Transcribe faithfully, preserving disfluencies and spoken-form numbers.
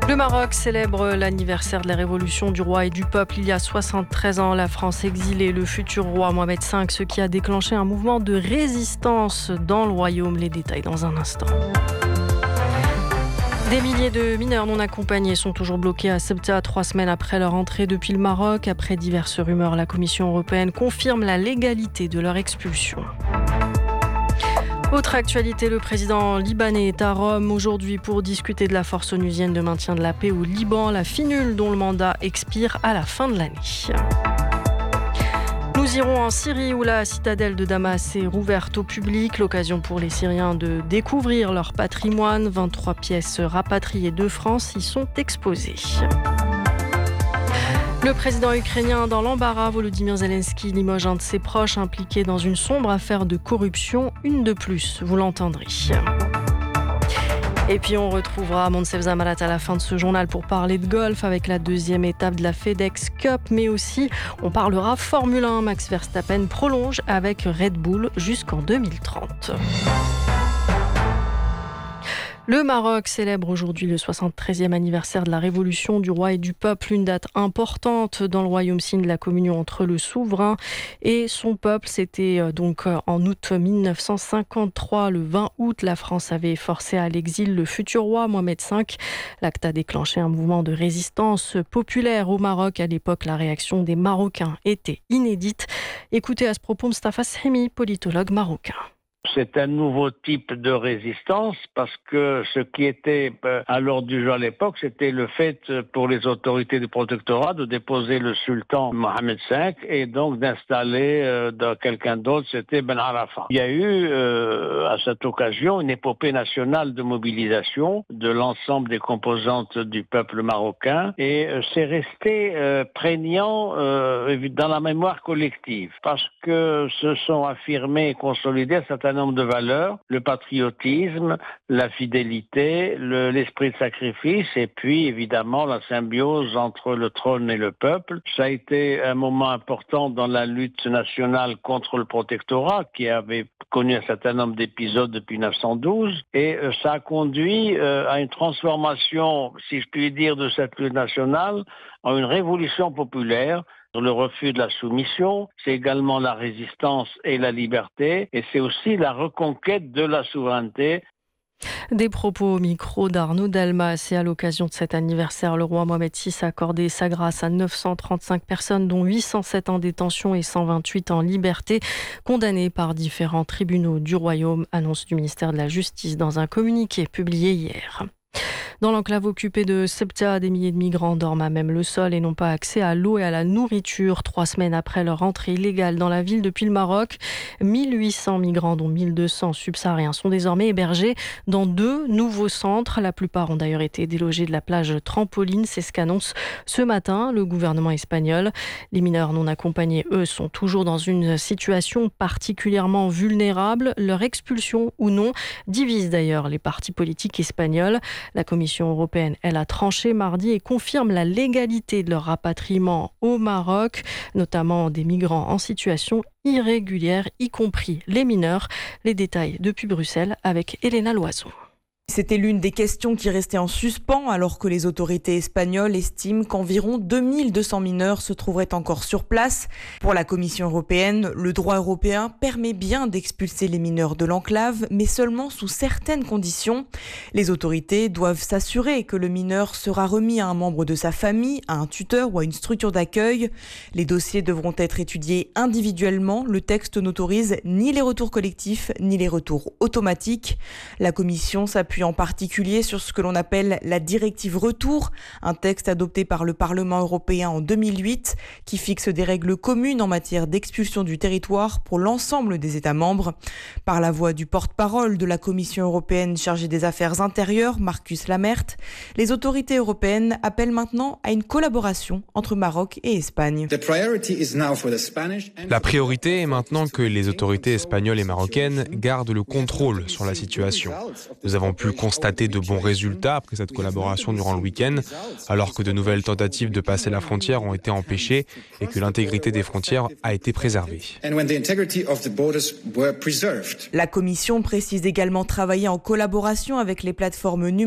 Le Maroc célèbre l'anniversaire de la révolution du roi et du peuple. Il y a soixante-treize ans, la France exilait le futur roi Mohamed cinq, ce qui a déclenché un mouvement de résistance dans le royaume. Les détails dans un instant. Des milliers de mineurs non accompagnés sont toujours bloqués à Ceuta, trois semaines après leur entrée depuis le Maroc. Après diverses rumeurs, la Commission européenne confirme la légalité de leur expulsion. Autre actualité, le président libanais est à Rome aujourd'hui pour discuter de la force onusienne de maintien de la paix au Liban, la FINUL, dont le mandat expire à la fin de l'année. Nous irons en Syrie où la citadelle de Damas est rouverte au public, l'occasion pour les Syriens de découvrir leur patrimoine. vingt-trois pièces rapatriées de France y sont exposées. Le président ukrainien dans l'embarras, Volodymyr Zelensky limoge un de ses proches impliqué dans une sombre affaire de corruption, une de plus, vous l'entendrez. Et puis on retrouvera Moncef Zamarat à la fin de ce journal pour parler de golf avec la deuxième étape de la FedEx Cup, mais aussi on parlera Formule un. Max Verstappen prolonge avec Red Bull jusqu'en deux mille trente. Le Maroc célèbre aujourd'hui le soixante-treizième anniversaire de la révolution du roi et du peuple, une date importante dans le royaume, signe de la communion entre le souverain et son peuple. C'était donc en août mille neuf cent cinquante-trois, le vingt août, la France avait forcé à l'exil le futur roi Mohamed cinq. L'acte a déclenché un mouvement de résistance populaire au Maroc. À l'époque, la réaction des Marocains était inédite. Écoutez à ce propos Mostafa Sahimi, politologue marocain. C'est un nouveau type de résistance parce que ce qui était à l'ordre du jour à l'époque, c'était le fait pour les autorités du protectorat de déposer le sultan Mohamed cinq et donc d'installer euh, quelqu'un d'autre, c'était Ben Arafat. Il y a eu euh, à cette occasion une épopée nationale de mobilisation de l'ensemble des composantes du peuple marocain et euh, c'est resté euh, prégnant euh, dans la mémoire collective parce que se sont affirmés et consolidés un certain nombre de valeurs, le patriotisme, la fidélité, le, l'esprit de sacrifice et puis évidemment la symbiose entre le trône et le peuple. Ça a été un moment important dans la lutte nationale contre le protectorat qui avait connu un certain nombre d'épisodes depuis mille neuf cent douze et euh, ça a conduit euh, à une transformation, si je puis dire, de cette lutte nationale en une révolution populaire. Le refus de la soumission, c'est également la résistance et la liberté, et c'est aussi la reconquête de la souveraineté. Des propos au micro d'Arnaud Delmas. Et à l'occasion de cet anniversaire, le roi Mohamed six a accordé sa grâce à neuf cent trente-cinq personnes, dont huit cent sept en détention et cent vingt-huit en liberté, condamnées par différents tribunaux du royaume, annonce du ministère de la Justice dans un communiqué publié hier. Dans l'enclave occupée de Ceuta, des milliers de migrants dorment à même le sol et n'ont pas accès à l'eau et à la nourriture. Trois semaines après leur entrée illégale dans la ville depuis le Maroc, mille huit cents migrants, dont mille deux cents subsahariens, sont désormais hébergés dans deux nouveaux centres. La plupart ont d'ailleurs été délogés de la plage Trampoline. C'est ce qu'annonce ce matin le gouvernement espagnol. Les mineurs non accompagnés, eux, sont toujours dans une situation particulièrement vulnérable. Leur expulsion ou non divise d'ailleurs les partis politiques espagnols. La Commission européenne, elle a tranché mardi et confirme la légalité de leur rapatriement au Maroc, notamment des migrants en situation irrégulière, y compris les mineurs. Les détails depuis Bruxelles avec Elena Loiseau. C'était l'une des questions qui restait en suspens alors que les autorités espagnoles estiment qu'environ deux mille deux cents mineurs se trouveraient encore sur place. Pour la Commission européenne, le droit européen permet bien d'expulser les mineurs de l'enclave, mais seulement sous certaines conditions. Les autorités doivent s'assurer que le mineur sera remis à un membre de sa famille, à un tuteur ou à une structure d'accueil. Les dossiers devront être étudiés individuellement. Le texte n'autorise ni les retours collectifs, ni les retours automatiques. La Commission s'appuie en particulier sur ce que l'on appelle la directive retour, un texte adopté par le Parlement européen en deux mille huit qui fixe des règles communes en matière d'expulsion du territoire pour l'ensemble des États membres. Par la voix du porte-parole de la Commission européenne chargée des affaires intérieures, Markus Lammert, les autorités européennes appellent maintenant à une collaboration entre Maroc et Espagne. La priorité est maintenant que les autorités espagnoles et marocaines gardent le contrôle sur la situation. Nous avons pu constater de bons résultats après cette collaboration durant le week-end, alors que de nouvelles tentatives de passer la frontière ont été empêchées et que l'intégrité des frontières a été préservée. La Commission précise également travailler en collaboration avec les plateformes numériques